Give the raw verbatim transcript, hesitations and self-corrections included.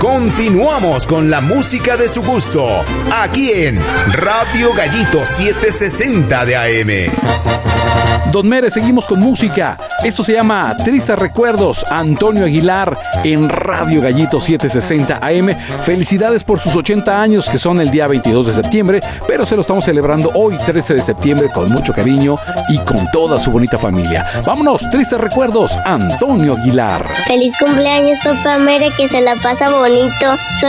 Continuamos con la música de su gusto, aquí en Radio Gallito setecientos sesenta de A M. Don Mere, seguimos con música. Esto se llama Tristes Recuerdos. Antonio Aguilar en Radio Gallito setecientos sesenta A M. Felicidades por sus ochenta años, que son el día veintidós de septiembre, pero se lo estamos celebrando hoy, trece de septiembre, con mucho cariño y con toda su bonita familia. Vámonos, Tristes Recuerdos, Antonio Aguilar. Feliz cumpleaños, papá Mere, que se la pasa bonito.